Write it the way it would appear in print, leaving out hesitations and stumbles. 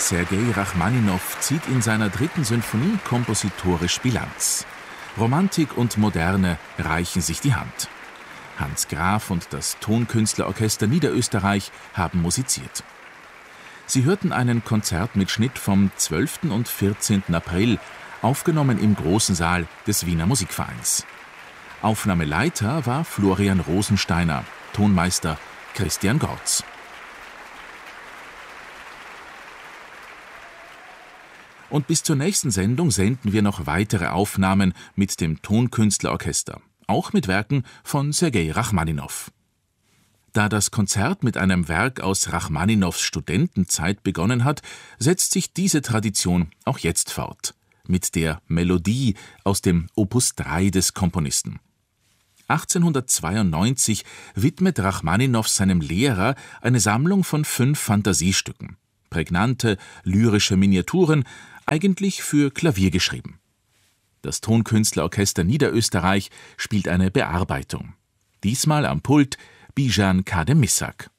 Sergei Rachmaninow zieht in seiner 3. Sinfonie kompositorisch Bilanz. Romantik und Moderne reichen sich die Hand. Hans Graf und das Tonkünstlerorchester Niederösterreich haben musiziert. Sie hörten einen Konzertmitschnitt vom 12. und 14. April, aufgenommen im Großen Saal des Wiener Musikvereins. Aufnahmeleiter war Florian Rosensteiner, Tonmeister Christian Gorz. Und bis zur nächsten Sendung senden wir noch weitere Aufnahmen mit dem Tonkünstlerorchester, auch mit Werken von Sergei Rachmaninow. Da das Konzert mit einem Werk aus Rachmaninows Studentenzeit begonnen hat, setzt sich diese Tradition auch jetzt fort, mit der Melodie aus dem Opus 3 des Komponisten. 1892 widmet Rachmaninow seinem Lehrer eine Sammlung von 5 Fantasiestücken, prägnante lyrische Miniaturen, eigentlich für Klavier geschrieben. Das Tonkünstlerorchester Niederösterreich spielt eine Bearbeitung. Diesmal am Pult Bijan Kademissak.